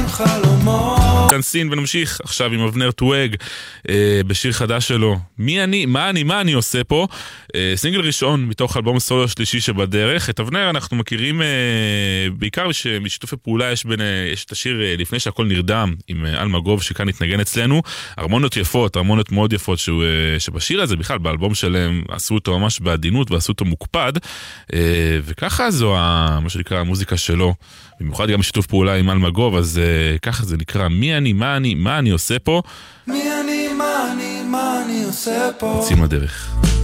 חלומות. תנסין ונמשיך עכשיו עם אבנר טואג בשיר חדש שלו, מה אני עושה פה, סינגל ראשון מתוך אלבום סולו שלישי שבדרך. את אבנר אנחנו מכירים בעיקר משיתופי פעולה, יש את השיר לפני שהכל נרדם עם אלמגוב שכאן התנגן אצלנו, הרמוניות יפות, הרמוניות מאוד יפות שבשיר הזה בכלל באלבום שלהם עשו אותו ממש בעדינות ועשו אותו מוקפד, וככה זו מה שנקרא המוזיקה שלו, במיוחד גם שיתוף פעולה עם אלמגוב, אז ככה זה נקרא מה אני עושה פה. מי אני, מה אני עושה פה. יוצאים לדרך.